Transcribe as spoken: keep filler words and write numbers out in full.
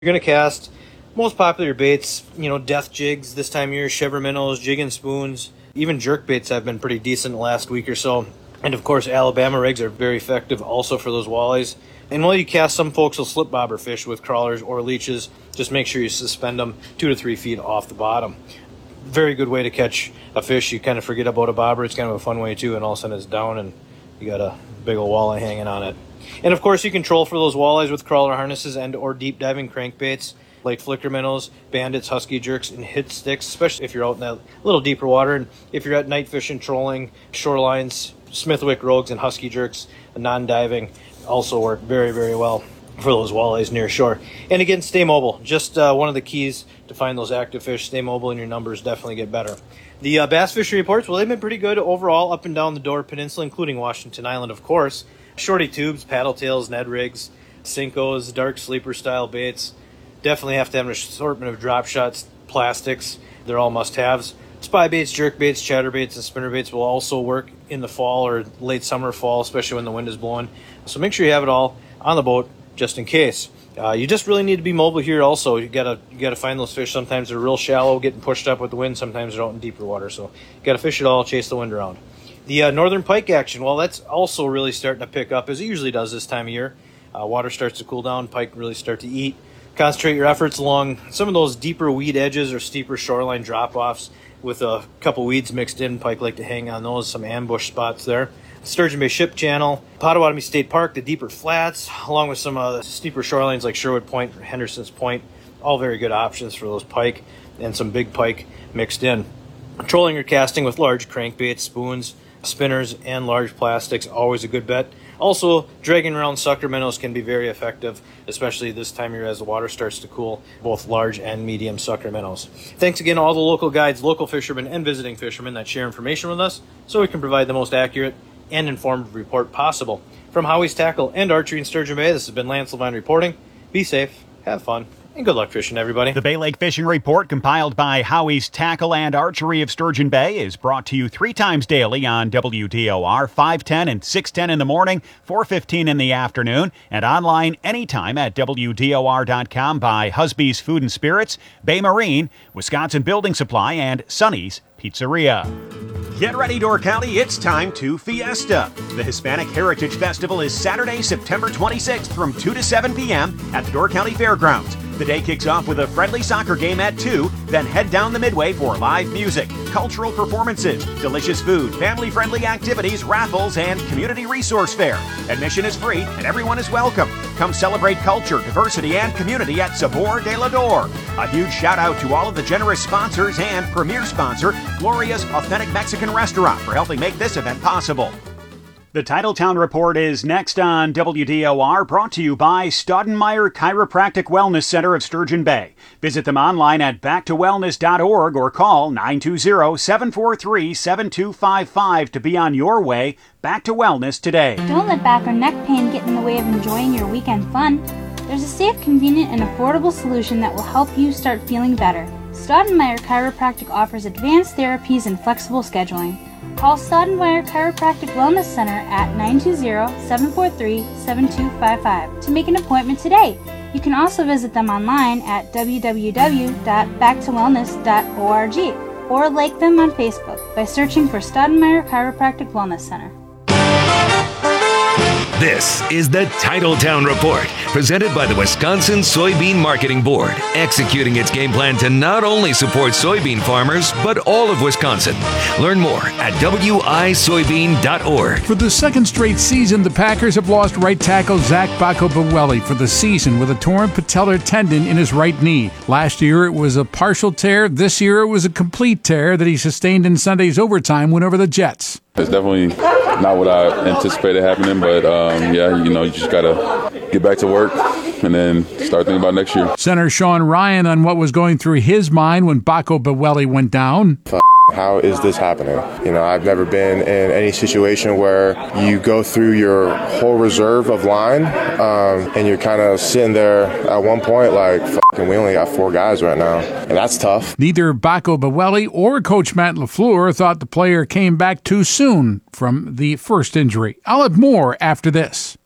You're going to cast most popular baits, you know, death jigs this time of year, shiver minnows, jig and spoons. Even jerk baits have been pretty decent the last week or so. And of course, Alabama rigs are very effective also for those walleyes. And while you cast, some folks will slip bobber fish with crawlers or leeches. Just make sure you suspend them two to three feet off the bottom. Very good way to catch a fish. You kind of forget about a bobber. It's kind of a fun way too, and all of a sudden it's down and you got a big old walleye hanging on it. And of course, you can troll for those walleyes with crawler harnesses and or deep diving crankbaits like flicker minnows, bandits, husky jerks, and hit sticks, especially if you're out in that little deeper water. And if you're at night fishing, trolling, shorelines, Smithwick rogues and husky jerks, non-diving also work very, very well for those walleyes near shore. And again, stay mobile. Just uh, one of the keys to find those active fish. Stay mobile and your numbers definitely get better. The uh, bass fishery reports, well, they've been pretty good overall up and down the Door Peninsula, including Washington Island, of course. Shorty tubes, paddle tails, Ned rigs, Cincos, dark sleeper style baits. Definitely have to have an assortment of drop shots, plastics. They're all must-haves. Spy baits, jerk baits, chatter baits, and spinner baits will also work in the fall or late summer, fall, especially when the wind is blowing. So make sure you have it all on the boat just in case. Uh, you just really need to be mobile here also. You gotta you gotta find those fish. Sometimes they're real shallow, getting pushed up with the wind. Sometimes they're out in deeper water. So you gotta fish it all, chase the wind around. The uh, northern pike action, well, that's also really starting to pick up, as it usually does this time of year. Uh, water starts to cool down, pike really start to eat. Concentrate your efforts along some of those deeper weed edges or steeper shoreline drop-offs with a couple weeds mixed in. Pike like to hang on those, some ambush spots there. Sturgeon Bay Ship Channel, Potawatomi State Park, the deeper flats, along with some uh, steeper shorelines like Sherwood Point or Henderson's Point. All very good options for those pike and some big pike mixed in. Trolling or casting with large crankbaits, spoons, spinners, and large plastics, always a good bet. Also, dragging around sucker minnows can be very effective, especially this time of year as the water starts to cool, both large and medium sucker minnows. Thanks again to all the local guides, local fishermen, and visiting fishermen that share information with us so we can provide the most accurate and informed report possible. From Howie's Tackle and Archery in Sturgeon Bay, this has been Lance Levine reporting. Be safe, have fun, and good luck fishing, everybody. The Bay Lake Fishing Report, compiled by Howie's Tackle and Archery of Sturgeon Bay, is brought to you three times daily on W D O R, five ten and six ten in the morning, four fifteen in the afternoon, and online anytime at W D O R dot com by Husby's Food and Spirits, Bay Marine, Wisconsin Building Supply, and Sonny's Pizzeria. Get ready, Door County, it's time to Fiesta. The Hispanic Heritage Festival is Saturday, September twenty-sixth from two to seven p.m. at the Door County Fairgrounds. The day kicks off with a friendly soccer game at two, then head down the midway for live music, cultural performances, delicious food, family-friendly activities, raffles, and community resource fair. Admission is free and everyone is welcome. Come celebrate culture, diversity, and community at Sabor de la Door. A huge shout out to all of the generous sponsors and premier sponsor, Gloria's Authentic Mexican Restaurant, for helping make this event possible. The Titletown Report is next on W D O R, brought to you by Staudenmeyer Chiropractic Wellness Center of Sturgeon Bay. Visit them online at back to wellness dot org or call nine two zero, seven four three, seven two five five to be on your way back to wellness today. Don't let back or neck pain get in the way of enjoying your weekend fun. There's a safe, convenient, and affordable solution that will help you start feeling better. Staudenmeyer Chiropractic offers advanced therapies and flexible scheduling. Call Staudenmeyer Chiropractic Wellness Center at nine two zero, seven four three, seven two five five to make an appointment today. You can also visit them online at w w w dot back to wellness dot org or like them on Facebook by searching for Staudenmeyer Chiropractic Wellness Center. This is the Titletown Report, presented by the Wisconsin Soybean Marketing Board, executing its game plan to not only support soybean farmers, but all of Wisconsin. Learn more at w i soybean dot org. For the second straight season, the Packers have lost right tackle Zach Bacco-Bawelli for the season with a torn patellar tendon in his right knee. Last year, it was a partial tear. This year, it was a complete tear that he sustained in Sunday's overtime win over the Jets. It's definitely not what I anticipated happening, but um, yeah, you know, you just got to get back to work and then start thinking about next year. Center Sean Ryan on what was going through his mind when Bacco-Bawelli went down. How is this happening? You know, I've never been in any situation where you go through your whole reserve of line um, and you're kind of sitting there at one point like, fucking, we only got four guys right now. And that's tough. Neither Bacco-Bawelli or Coach Matt LaFleur thought the player came back too soon from the first injury. I'll have more after this.